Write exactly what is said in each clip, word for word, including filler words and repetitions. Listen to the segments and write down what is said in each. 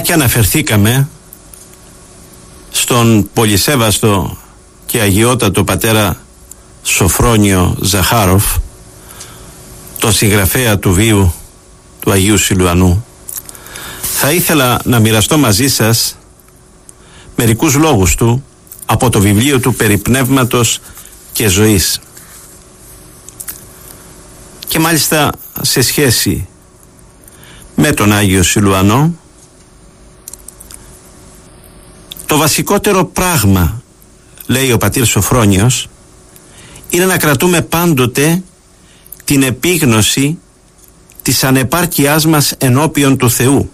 και αναφερθήκαμε στον πολυσέβαστο και αγιότατο πατέρα Σοφρόνιο Ζαχάροφ, τον συγγραφέα του βίου του Αγίου Σιλουανού, θα ήθελα να μοιραστώ μαζί σας μερικούς λόγους του από το βιβλίο του «Περί πνεύματος και ζωής», και μάλιστα σε σχέση με τον Άγιο Σιλουανό. Το βασικότερο πράγμα, λέει ο πατήρ Σοφρόνιος, είναι να κρατούμε πάντοτε την επίγνωση της ανεπάρκειάς μας ενώπιον του Θεού.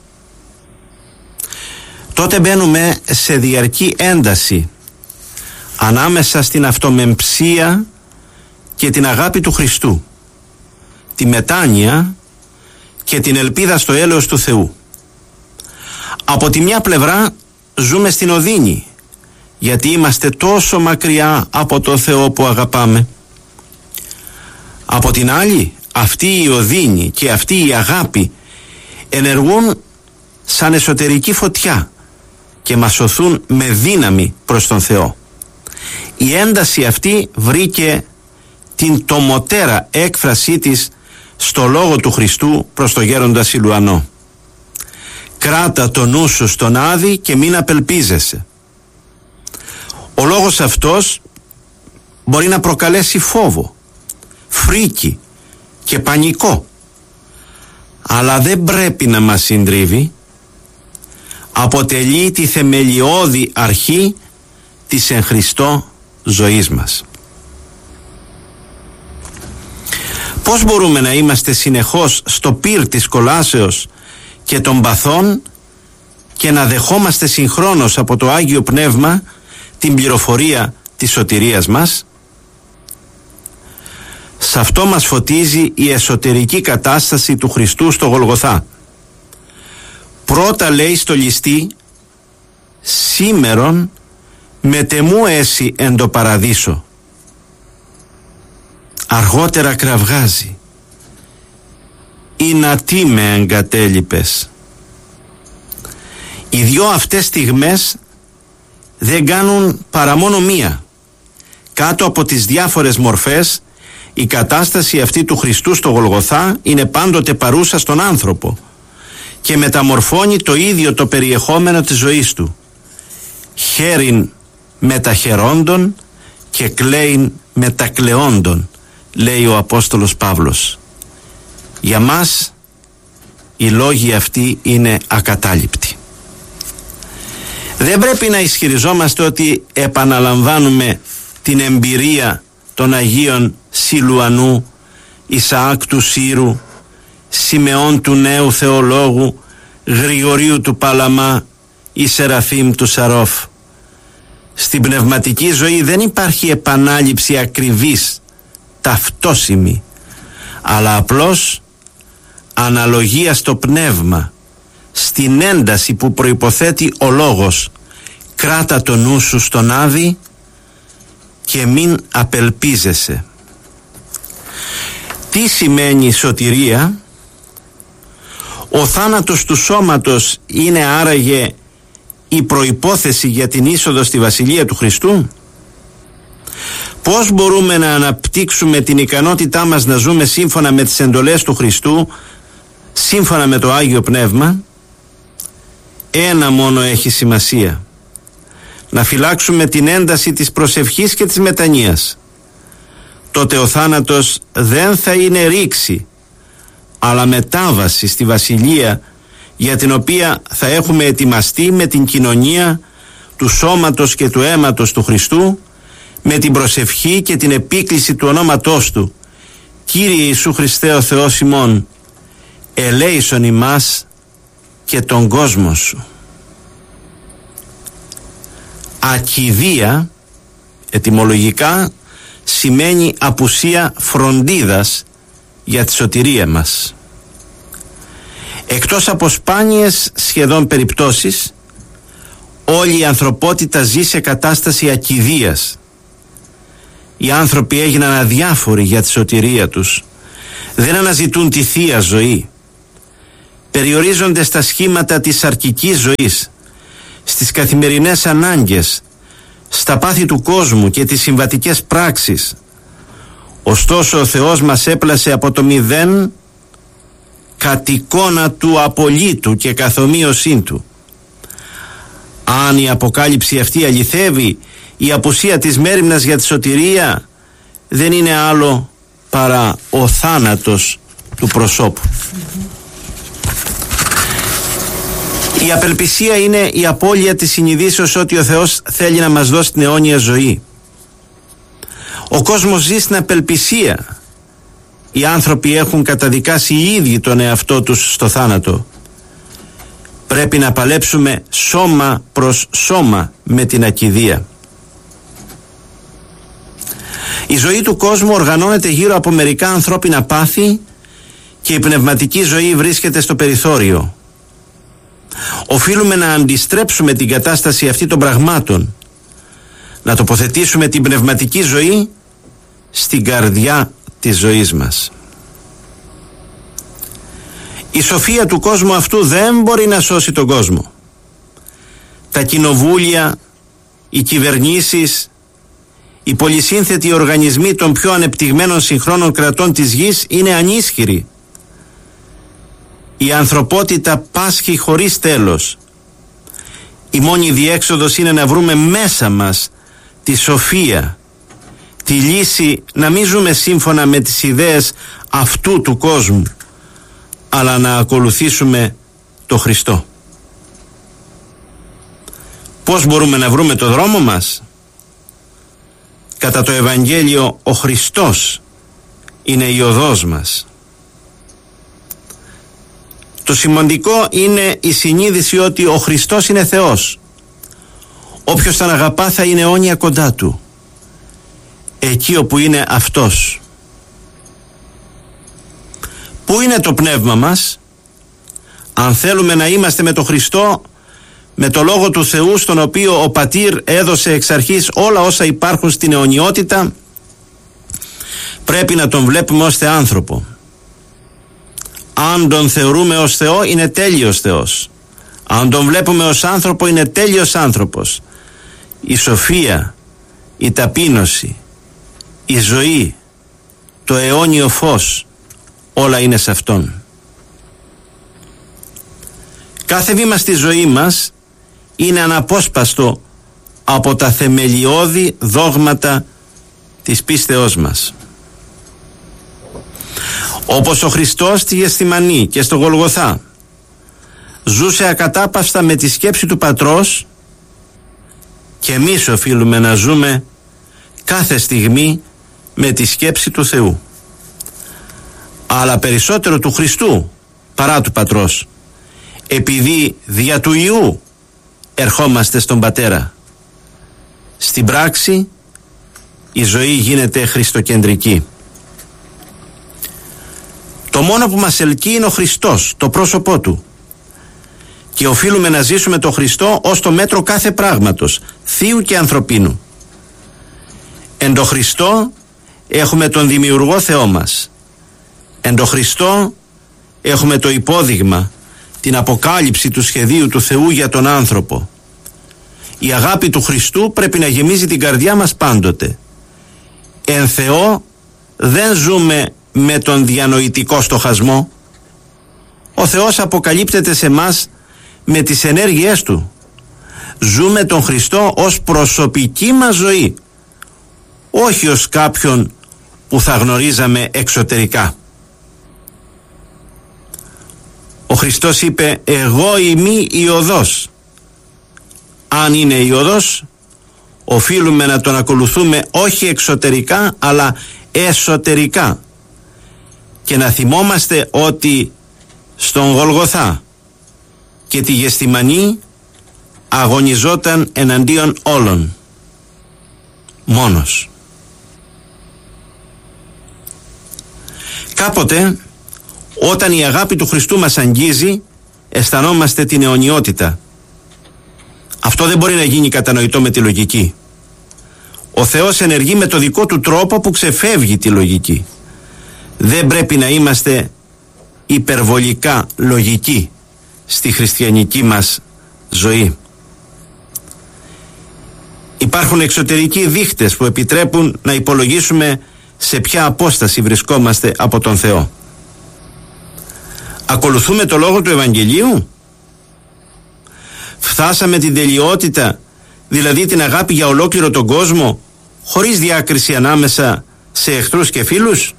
Τότε μπαίνουμε σε διαρκή ένταση ανάμεσα στην αυτομεμψία και την αγάπη του Χριστού, τη μετάνοια και την ελπίδα στο έλεος του Θεού. Από τη μια πλευρά ζούμε στην οδύνη, γιατί είμαστε τόσο μακριά από το Θεό που αγαπάμε. Από την άλλη, αυτή η οδύνη και αυτή η αγάπη ενεργούν σαν εσωτερική φωτιά και μας σωθούν με δύναμη προς τον Θεό. Η ένταση αυτή βρήκε την τομωτέρα έκφρασή της στο λόγο του Χριστού προς το γέροντα Σιλουανό. «Κράτα το νου σου στον άδη και μην απελπίζεσαι». Ο λόγος αυτός μπορεί να προκαλέσει φόβο, φρίκη και πανικό, αλλά δεν πρέπει να μας συντρίβει. Αποτελεί τη θεμελιώδη αρχή της εν Χριστώ ζωής μας. Πώς μπορούμε να είμαστε συνεχώς στο πυρ της κολάσεως και των παθών και να δεχόμαστε συγχρόνως από το Άγιο Πνεύμα την πληροφορία της σωτηρίας μας? Σε αυτό μας φωτίζει η εσωτερική κατάσταση του Χριστού στο Γολγοθά. Πρώτα λέει στο ληστή, «Σήμερον μετεμού έσυ εν το παραδείσο». Αργότερα κραυγάζει, «Ή να τι με εγκατέλειπες». Οι δυο αυτές στιγμές δεν κάνουν παρά μόνο μία. Κάτω από τις διάφορες μορφές, η κατάσταση αυτή του Χριστού στο Γολγοθά είναι πάντοτε παρούσα στον άνθρωπο και μεταμορφώνει το ίδιο το περιεχόμενο της ζωής του. «Χέριν μεταχαιρόντων και κλαίιν μετακλαιόντων», λέει ο Απόστολος Παύλος. Για μας οι λόγοι αυτοί είναι ακατάληπτοι. Δεν πρέπει να ισχυριζόμαστε ότι επαναλαμβάνουμε την εμπειρία των Αγίων Σιλουανού, Ισαάκ του Σύρου, Σιμεών του Νέου Θεολόγου, Γρηγορίου του Παλαμά ή Σεραφείμ του Σαρόφ. Στην πνευματική ζωή δεν υπάρχει επανάληψη ακριβής, ταυτόσιμη, αλλά απλώς αναλογία στο πνεύμα, στην ένταση που προϋποθέτει ο λόγος. «Κράτα το νου σου στον άδη και μην απελπίζεσαι». Τι σημαίνει σωτηρία? Ο θάνατος του σώματος είναι άραγε η προϋπόθεση για την είσοδο στη Βασιλεία του Χριστού? Πώς μπορούμε να αναπτύξουμε την ικανότητά μας να ζούμε σύμφωνα με τις εντολές του Χριστού, σύμφωνα με το Άγιο Πνεύμα? Ένα μόνο έχει σημασία: να φυλάξουμε την ένταση της προσευχής και της μετανοίας. Τότε ο θάνατος δεν θα είναι ρήξη, αλλά μετάβαση στη Βασιλεία, για την οποία θα έχουμε ετοιμαστεί με την κοινωνία του σώματος και του αίματος του Χριστού, με την προσευχή και την επίκληση του ονόματός Του. «Κύριε Ιησού Χριστέ ο Θεός ημών, ελέησον ημάς και τον κόσμο Σου». Ακηδία ετυμολογικά σημαίνει απουσία φροντίδας για τη σωτηρία μας. Εκτός από σπάνιες σχεδόν περιπτώσεις, όλη η ανθρωπότητα ζει σε κατάσταση ακηδείας. Οι άνθρωποι έγιναν αδιάφοροι για τη σωτηρία τους. Δεν αναζητούν τη Θεία Ζωή. περιορίζονται στα σχήματα της σαρκικής ζωής, στις καθημερινές ανάγκες, στα πάθη του κόσμου και τις συμβατικές πράξεις. Ωστόσο ο Θεός μας έπλασε από το μηδέν κατ' εικόνα του απολύτου και καθομοίωσήν του. Αν η αποκάλυψη αυτή αληθεύει, η απουσία της μέριμνας για τη σωτηρία δεν είναι άλλο παρά ο θάνατος του προσώπου. Η απελπισία είναι η απώλεια της συνειδήσεως ότι ο Θεός θέλει να μας δώσει την αιώνια ζωή. Ο κόσμος ζει στην απελπισία. Οι άνθρωποι έχουν καταδικάσει οι ίδιοι τον εαυτό τους στο θάνατο. Πρέπει να παλέψουμε σώμα προς σώμα με την ακηδεία. Η ζωή του κόσμου οργανώνεται γύρω από μερικά ανθρώπινα πάθη και η πνευματική ζωή βρίσκεται στο περιθώριο. Οφείλουμε να αντιστρέψουμε την κατάσταση αυτή των πραγμάτων, να τοποθετήσουμε την πνευματική ζωή στην καρδιά της ζωής μας. Η σοφία του κόσμου αυτού δεν μπορεί να σώσει τον κόσμο. Τα κοινοβούλια, οι κυβερνήσεις, οι πολυσύνθετοι οργανισμοί των πιο ανεπτυγμένων συγχρόνων κρατών της γης είναι ανίσχυροι. Η ανθρωπότητα πάσχει χωρίς τέλος. Η μόνη διέξοδος είναι να βρούμε μέσα μας τη σοφία, τη λύση να μην ζούμε σύμφωνα με τις ιδέες αυτού του κόσμου, αλλά να ακολουθήσουμε το Χριστό. Πώς μπορούμε να βρούμε το δρόμο μας? Κατά το Ευαγγέλιο ο Χριστός είναι η οδός μας. Το σημαντικό είναι η συνείδηση ότι ο Χριστός είναι Θεός. Όποιος τον αγαπά θα είναι αιώνια κοντά Του, εκεί όπου είναι Αυτός. Πού είναι το πνεύμα μας? Αν θέλουμε να είμαστε με τον Χριστό, με το Λόγο του Θεού, στον οποίο ο Πατήρ έδωσε εξ αρχής όλα όσα υπάρχουν στην αιωνιότητα, πρέπει να τον βλέπουμε ως θεάνθρωπο. Αν τον θεωρούμε ως Θεό, είναι τέλειος Θεός. Αν τον βλέπουμε ως άνθρωπο, είναι τέλειος άνθρωπος. Η σοφία, η ταπείνωση, η ζωή, το αιώνιο φως, όλα είναι σε Αυτόν. Κάθε βήμα στη ζωή μας είναι αναπόσπαστο από τα θεμελιώδη δόγματα της πίστεώς μας. Όπως ο Χριστός στη Γεθσιμανή και στο Γολγοθά ζούσε ακατάπαυστα με τη σκέψη του Πατρός, και εμείς οφείλουμε να ζούμε κάθε στιγμή με τη σκέψη του Θεού, αλλά περισσότερο του Χριστού παρά του Πατρός, επειδή δια του Υιού ερχόμαστε στον Πατέρα. Στην πράξη η ζωή γίνεται χριστοκεντρική. Το μόνο που μας ελκύει είναι ο Χριστός, το πρόσωπό Του, και οφείλουμε να ζήσουμε τον Χριστό ως το μέτρο κάθε πράγματος, θείου και ανθρωπίνου. Εν το Χριστό έχουμε τον δημιουργό Θεό μας. Εν το Χριστό έχουμε το υπόδειγμα, την αποκάλυψη του σχεδίου του Θεού για τον άνθρωπο. Η αγάπη του Χριστού πρέπει να γεμίζει την καρδιά μας πάντοτε. Εν Θεό δεν ζούμε με τον διανοητικό στοχασμό. Ο Θεός αποκαλύπτεται σε μας με τις ενέργειές Του. Ζούμε τον Χριστό ως προσωπική μας ζωή, όχι ως κάποιον που θα γνωρίζαμε εξωτερικά. Ο Χριστός είπε «Εγώ είμαι η οδός». Αν είναι η οδός, οφείλουμε να τον ακολουθούμε όχι εξωτερικά αλλά εσωτερικά, και να θυμόμαστε ότι στον Γολγοθά και τη Γεθσιμανή αγωνιζόταν εναντίον όλων, μόνος. Κάποτε, όταν η αγάπη του Χριστού μας αγγίζει, αισθανόμαστε την αιωνιότητα. Αυτό δεν μπορεί να γίνει κατανοητό με τη λογική. Ο Θεός ενεργεί με το δικό Του τρόπο που ξεφεύγει τη λογική. Δεν πρέπει να είμαστε υπερβολικά λογική στη χριστιανική μας ζωή. Υπάρχουν εξωτερικοί δείχτες που επιτρέπουν να υπολογίσουμε σε ποια απόσταση βρισκόμαστε από τον Θεό. Ακολουθούμε το λόγο του Ευαγγελίου? Φτάσαμε την τελειότητα, δηλαδή την αγάπη για ολόκληρο τον κόσμο, χωρίς διάκριση ανάμεσα σε εχθρούς και φίλους?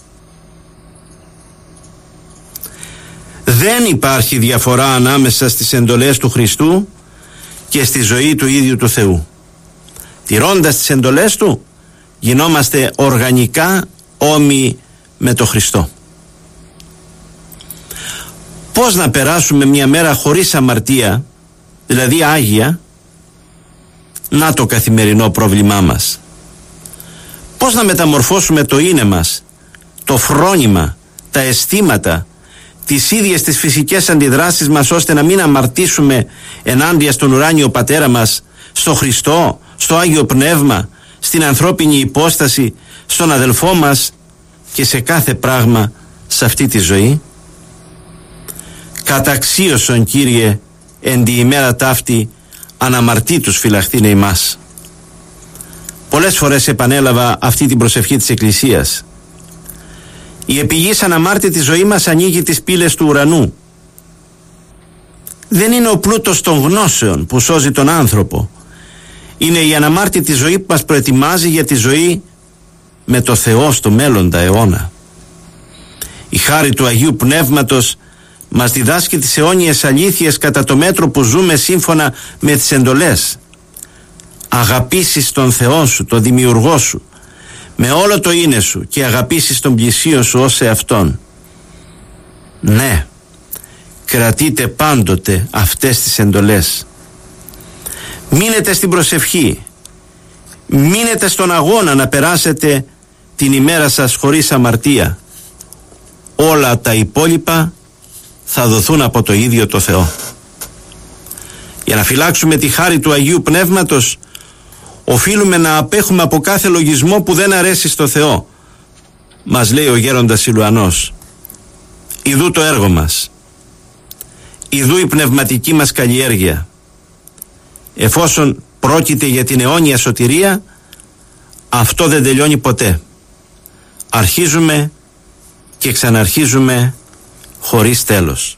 Δεν υπάρχει διαφορά ανάμεσα στις εντολές του Χριστού και στη ζωή του ίδιου του Θεού. Τηρώντας τις εντολές του, γινόμαστε οργανικά όμοιοι με τον Χριστό. Πώς να περάσουμε μια μέρα χωρίς αμαρτία, δηλαδή άγια? Να το καθημερινό πρόβλημά μας. Πώς να μεταμορφώσουμε το είναι μας, το φρόνημα, τα αισθήματα, τις ίδιες τις φυσικές αντιδράσεις μας, ώστε να μην αμαρτήσουμε ενάντια στον ουράνιο Πατέρα μας, στο Χριστό, στο Άγιο Πνεύμα, στην ανθρώπινη υπόσταση, στον αδελφό μας και σε κάθε πράγμα σε αυτή τη ζωή? Καταξίωσον, Κύριε, εν τη ημέρα ταύτη αναμαρτήτους φυλαχθήνε ημάς. Πολλές φορές επανέλαβα αυτή την προσευχή της Εκκλησίας. Η επιγής αναμάρτητη ζωή μας ανοίγει τις πύλες του ουρανού. Δεν είναι ο πλούτος των γνώσεων που σώζει τον άνθρωπο. Είναι η αναμάρτητη ζωή που μας προετοιμάζει για τη ζωή με το Θεό στο μέλλοντα αιώνα. Η χάρη του Αγίου Πνεύματος μας διδάσκει τις αιώνιες αλήθειες κατά το μέτρο που ζούμε σύμφωνα με τις εντολές. Αγαπήσεις τον Θεό σου, τον Δημιουργό σου, με όλο το είναι σου και αγαπήσεις τον πλησίον σου ως εαυτόν. Ναι, κρατείτε πάντοτε αυτές τις εντολές. Μείνετε στην προσευχή, μείνετε στον αγώνα να περάσετε την ημέρα σας χωρίς αμαρτία. Όλα τα υπόλοιπα θα δοθούν από το ίδιο το Θεό. Για να φυλάξουμε τη χάρη του Αγίου Πνεύματος, οφείλουμε να απέχουμε από κάθε λογισμό που δεν αρέσει στο Θεό. Μας λέει ο γέροντας Σιλουανός. Ιδού το έργο μας, ιδού η πνευματική μας καλλιέργεια. Εφόσον πρόκειται για την αιώνια σωτηρία, αυτό δεν τελειώνει ποτέ. Αρχίζουμε και ξαναρχίζουμε χωρίς τέλος.